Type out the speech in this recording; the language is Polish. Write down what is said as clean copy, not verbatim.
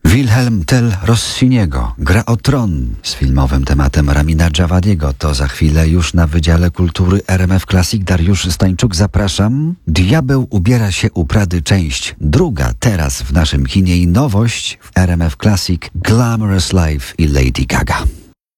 Wilhelm Tell Rossiniego, Gra o tron z filmowym tematem Ramina Dżawadiego. To za chwilę już na Wydziale Kultury RMF Classic. Dariusz Stańczuk, zapraszam. Diabeł ubiera się u Prady, część druga, teraz w naszym kinie, i nowość w RMF Classic Glamorous Life i Lady Gaga.